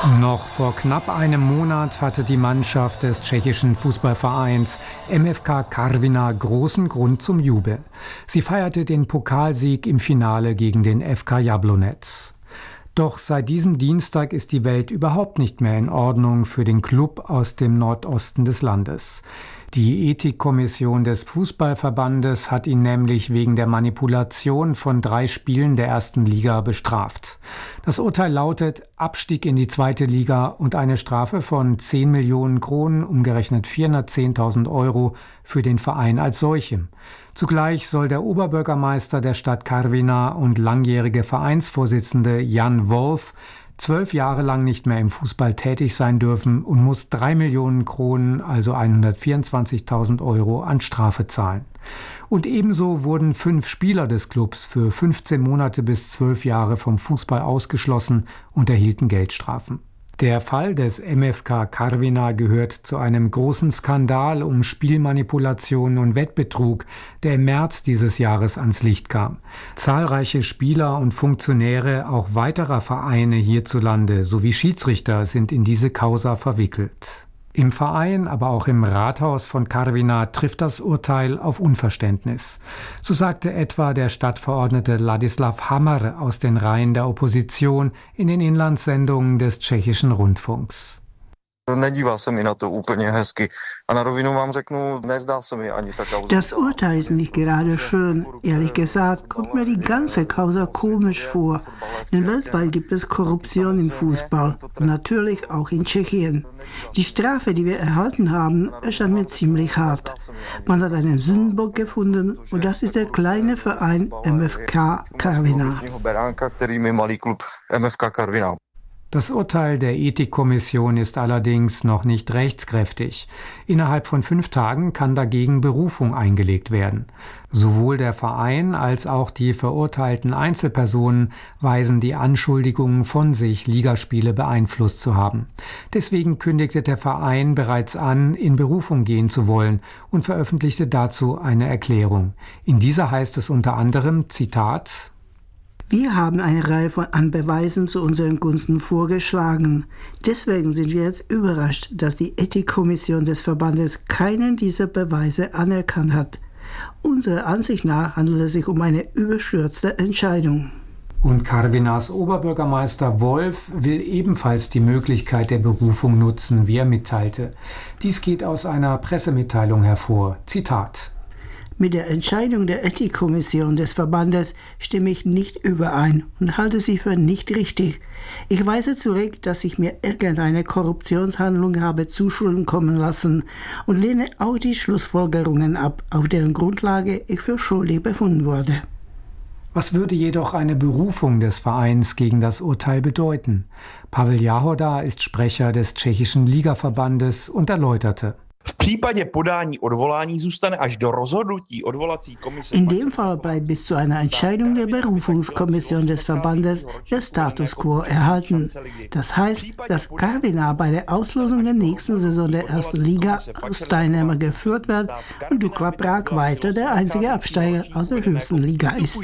Noch vor knapp einem Monat hatte die Mannschaft des tschechischen Fußballvereins MFK Karviná großen Grund zum Jubel. Sie feierte den Pokalsieg im Finale gegen den FK Jablonec. Doch seit diesem Dienstag ist die Welt überhaupt nicht mehr in Ordnung für den Klub aus dem Nordosten des Landes. Die Ethikkommission des Fußballverbandes hat ihn nämlich wegen der Manipulation von 3 Spielen der ersten Liga bestraft. Das Urteil lautet Abstieg in die zweite Liga und eine Strafe von 10 Millionen Kronen, umgerechnet 410.000 Euro, für den Verein als solchem. Zugleich soll der Oberbürgermeister der Stadt Karviná und langjährige Vereinsvorsitzende Jan Wolf 12 Jahre lang nicht mehr im Fußball tätig sein dürfen und muss 3 Millionen Kronen, also 124.000 Euro, an Strafe zahlen. Und ebenso wurden 5 Spieler des Clubs für 15 Monate bis 12 Jahre vom Fußball ausgeschlossen und erhielten Geldstrafen. Der Fall des MFK Karviná gehört zu einem großen Skandal um Spielmanipulation und Wettbetrug, der im März dieses Jahres ans Licht kam. Zahlreiche Spieler und Funktionäre auch weiterer Vereine hierzulande sowie Schiedsrichter sind in diese Causa verwickelt. Im Verein, aber auch im Rathaus von Karviná trifft das Urteil auf Unverständnis. So sagte etwa der Stadtverordnete Ladislav Hammer aus den Reihen der Opposition in den Inlandssendungen des tschechischen Rundfunks. Das Urteil ist nicht gerade schön. Ehrlich gesagt kommt mir die ganze Causa komisch vor. Denn weltweit gibt es Korruption im Fußball und natürlich auch in Tschechien. Die Strafe, die wir erhalten haben, erscheint mir ziemlich hart. Man hat einen Sündenbock gefunden und das ist der kleine Verein MFK Karviná. Das Urteil der Ethikkommission ist allerdings noch nicht rechtskräftig. Innerhalb von 5 Tagen kann dagegen Berufung eingelegt werden. Sowohl der Verein als auch die verurteilten Einzelpersonen weisen die Anschuldigungen von sich, Ligaspiele beeinflusst zu haben. Deswegen kündigte der Verein bereits an, in Berufung gehen zu wollen und veröffentlichte dazu eine Erklärung. In dieser heißt es unter anderem, Zitat: Wir haben eine Reihe an Beweisen zu unseren Gunsten vorgeschlagen. Deswegen sind wir jetzt überrascht, dass die Ethikkommission des Verbandes keinen dieser Beweise anerkannt hat. Unserer Ansicht nach handelt es sich um eine überstürzte Entscheidung. Und Karvinas Oberbürgermeister Wolf will ebenfalls die Möglichkeit der Berufung nutzen, wie er mitteilte. Dies geht aus einer Pressemitteilung hervor. Zitat: Mit der Entscheidung der Ethikkommission des Verbandes stimme ich nicht überein und halte sie für nicht richtig. Ich weise zurück, dass ich mir irgendeine Korruptionshandlung habe zuschulden kommen lassen und lehne auch die Schlussfolgerungen ab, auf deren Grundlage ich für schuldig befunden wurde. Was würde jedoch eine Berufung des Vereins gegen das Urteil bedeuten? Pavel Jahoda ist Sprecher des tschechischen Ligaverbandes und erläuterte: In dem Fall bleibt bis zu einer Entscheidung der Berufungskommission des Verbandes der Status quo erhalten. Das heißt, dass Karviná bei der Auslosung der nächsten Saison der ersten Liga als Teilnehmer geführt wird und Dukla Prag weiter der einzige Absteiger aus der höchsten Liga ist.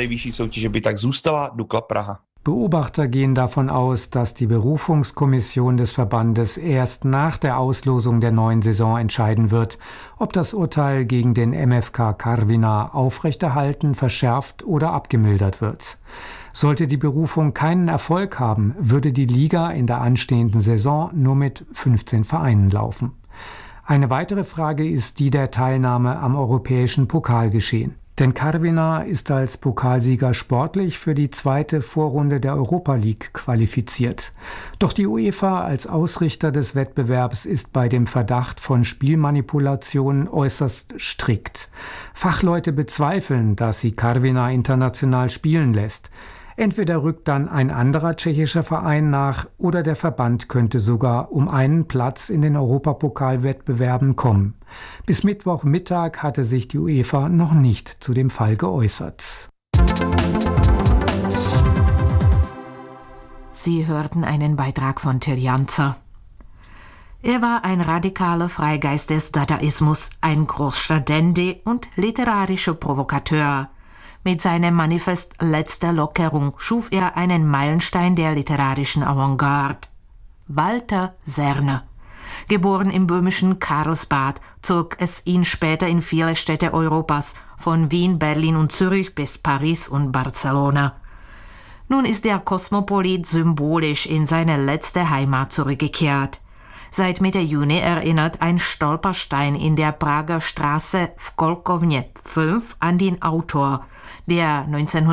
Beobachter gehen davon aus, dass die Berufungskommission des Verbandes erst nach der Auslosung der neuen Saison entscheiden wird, ob das Urteil gegen den MFK Karviná aufrechterhalten, verschärft oder abgemildert wird. Sollte die Berufung keinen Erfolg haben, würde die Liga in der anstehenden Saison nur mit 15 Vereinen laufen. Eine weitere Frage ist die der Teilnahme am europäischen Pokalgeschehen. Denn Karviná ist als Pokalsieger sportlich für die zweite Vorrunde der Europa League qualifiziert. Doch die UEFA als Ausrichter des Wettbewerbs ist bei dem Verdacht von Spielmanipulationen äußerst strikt. Fachleute bezweifeln, dass sie Karviná international spielen lässt. Entweder rückt dann ein anderer tschechischer Verein nach oder der Verband könnte sogar um einen Platz in den Europapokalwettbewerben kommen. Bis Mittwochmittag hatte sich die UEFA noch nicht zu dem Fall geäußert. Sie hörten einen Beitrag von Till Janzer. Er war ein radikaler Freigeist des Dadaismus, ein Großstadtdandy und literarischer Provokateur. Mit seinem Manifest Letzte Lockerung schuf er einen Meilenstein der literarischen Avantgarde. Walter Serner. Geboren im böhmischen Karlsbad, zog es ihn später in viele Städte Europas, von Wien, Berlin und Zürich bis Paris und Barcelona. Nun ist der Kosmopolit symbolisch in seine letzte Heimat zurückgekehrt. Seit Mitte Juni erinnert ein Stolperstein in der Prager Straße v Kolkovně 5 an den Autor, der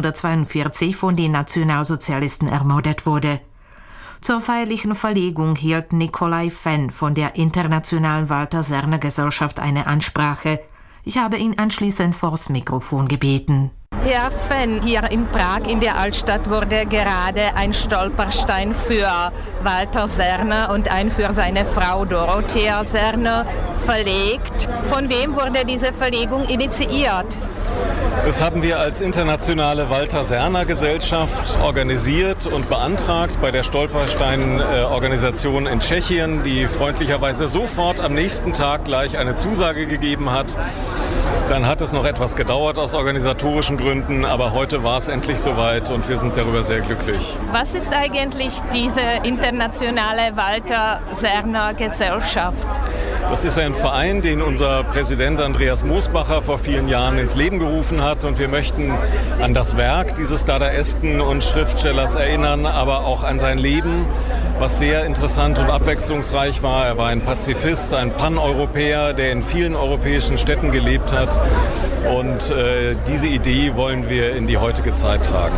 1942 von den Nationalsozialisten ermordet wurde. Zur feierlichen Verlegung hielt Nikolai Fenn von der Internationalen Walter Serner Gesellschaft eine Ansprache. Ich habe ihn anschließend vors Mikrofon gebeten. Herr Fenn, hier in Prag in der Altstadt wurde gerade ein Stolperstein für Walter Serner und ein für seine Frau Dorothea Serner verlegt. Von wem wurde diese Verlegung initiiert? Das haben wir als internationale Walter Serner Gesellschaft organisiert und beantragt bei der Stolperstein-Organisation in Tschechien, die freundlicherweise sofort am nächsten Tag gleich eine Zusage gegeben hat. Dann hat es noch etwas gedauert aus organisatorischen Gründen, aber heute war es endlich soweit und wir sind darüber sehr glücklich. Was ist eigentlich diese internationale Walter Serner Gesellschaft? Das ist ein Verein, den unser Präsident Andreas Mosbacher vor vielen Jahren ins Leben gerufen hat und wir möchten an das Werk dieses Dadaisten und Schriftstellers erinnern, aber auch an sein Leben, was sehr interessant und abwechslungsreich war. Er war ein Pazifist, ein Paneuropäer, der in vielen europäischen Städten gelebt hat und diese Idee wollen wir in die heutige Zeit tragen.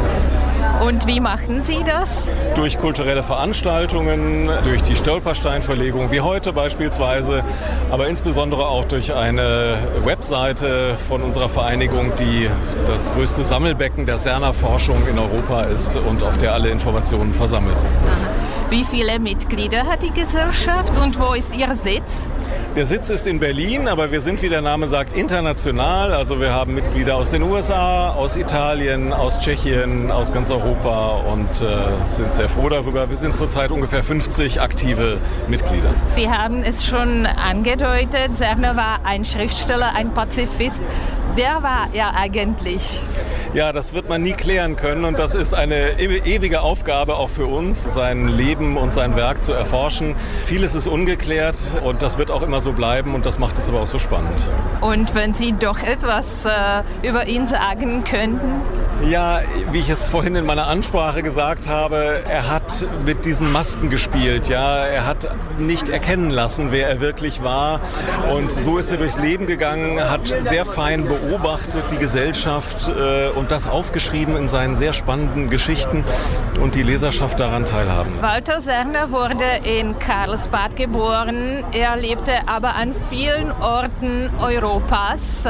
Und wie machen Sie das? Durch kulturelle Veranstaltungen, durch die Stolpersteinverlegung wie heute beispielsweise, aber insbesondere auch durch eine Webseite von unserer Vereinigung, die das größte Sammelbecken der Serner-Forschung in Europa ist und auf der alle Informationen versammelt sind. Wie viele Mitglieder hat die Gesellschaft und wo ist ihr Sitz? Der Sitz ist in Berlin, aber wir sind, wie der Name sagt, international. Also wir haben Mitglieder aus den USA, aus Italien, aus Tschechien, aus ganz Europa und sind sehr froh darüber. Wir sind zurzeit ungefähr 50 aktive Mitglieder. Sie haben es schon angedeutet, Serner war ein Schriftsteller, ein Pazifist. Wer war er eigentlich? Ja, das wird man nie klären können und das ist eine ewige Aufgabe auch für uns, sein Leben und sein Werk zu erforschen. Vieles ist ungeklärt und das wird auch immer so bleiben und das macht es aber auch so spannend. Und wenn Sie doch etwas über ihn sagen könnten? Ja, wie ich es vorhin in meiner Ansprache gesagt habe, er hat mit diesen Masken gespielt. Ja, er hat nicht erkennen lassen, wer er wirklich war und so ist er durchs Leben gegangen, hat sehr fein beobachtet die Gesellschaft und das aufgeschrieben in seinen sehr spannenden Geschichten und die Leserschaft daran teilhaben. Walter Serner wurde in Karlsbad geboren. Er lebte aber an vielen Orten Europas.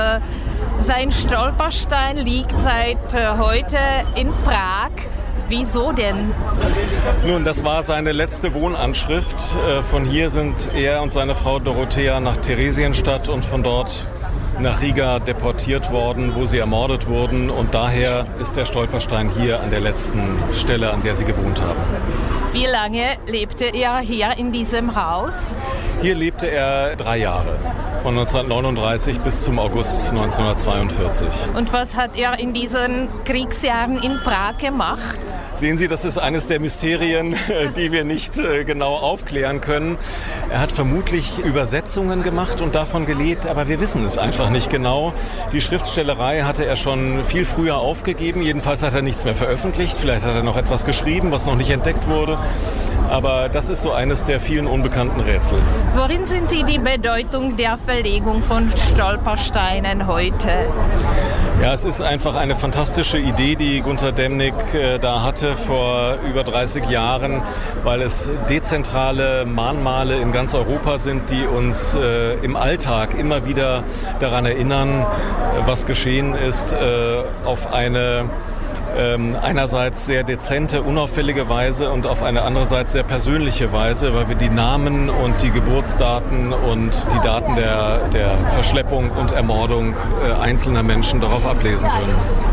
Sein Stolperstein liegt seit heute in Prag. Wieso denn? Nun, das war seine letzte Wohnanschrift. Von hier sind er und seine Frau Dorothea nach Theresienstadt und von dort nach Riga deportiert worden, wo sie ermordet wurden. Und daher ist der Stolperstein hier an der letzten Stelle, an der sie gewohnt haben. Wie lange lebte er hier in diesem Haus? Hier lebte er 3 Jahre, von 1939 bis zum August 1942. Und was hat er in diesen Kriegsjahren in Prag gemacht? Sehen Sie, das ist eines der Mysterien, die wir nicht genau aufklären können. Er hat vermutlich Übersetzungen gemacht und davon gelebt, aber wir wissen es einfach nicht genau. Die Schriftstellerei hatte er schon viel früher aufgegeben. Jedenfalls hat er nichts mehr veröffentlicht. Vielleicht hat er noch etwas geschrieben, was noch nicht entdeckt wurde. Aber das ist so eines der vielen unbekannten Rätsel. Worin sehen Sie die Bedeutung der Verlegung von Stolpersteinen heute? Ja, es ist einfach eine fantastische Idee, die Gunter Demnig da hatte vor über 30 Jahren, weil es dezentrale Mahnmale in ganz Europa sind, die uns im Alltag immer wieder daran erinnern, was geschehen ist, auf eine einerseits sehr dezente, unauffällige Weise und auf eine andererseits sehr persönliche Weise, weil wir die Namen und die Geburtsdaten und die Daten der Verschleppung und Ermordung einzelner Menschen darauf ablesen können.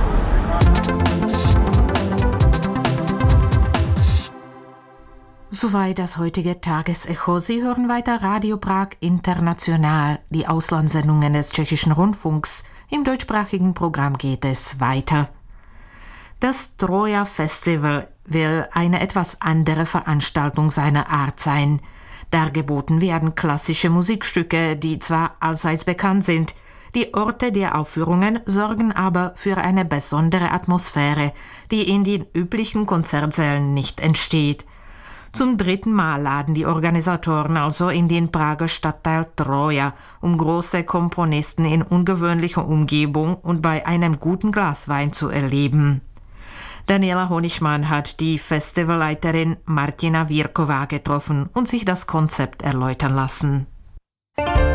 Soweit das heutige Tagesecho. Sie hören weiter Radio Prag International, die Auslandssendungen des Tschechischen Rundfunks. Im deutschsprachigen Programm geht es weiter. Das Troja Festival will eine etwas andere Veranstaltung seiner Art sein. Dargeboten werden klassische Musikstücke, die zwar allseits bekannt sind. Die Orte der Aufführungen sorgen aber für eine besondere Atmosphäre, die in den üblichen Konzertsälen nicht entsteht. Zum 3. Mal laden die Organisatoren also in den Prager Stadtteil Troja, um große Komponisten in ungewöhnlicher Umgebung und bei einem guten Glas Wein zu erleben. Daniela Honigmann hat die Festivalleiterin Martina Virkova getroffen und sich das Konzept erläutern lassen.